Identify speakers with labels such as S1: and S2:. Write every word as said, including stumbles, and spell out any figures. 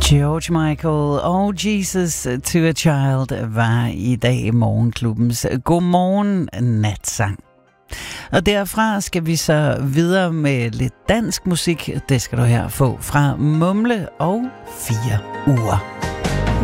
S1: George Michael og Jesus to a Child var i dag morgenklubbens Godmorgen natsang. Og derfra skal vi så videre med lidt dansk musik. Det skal du her få fra Mumle og Fire Uger.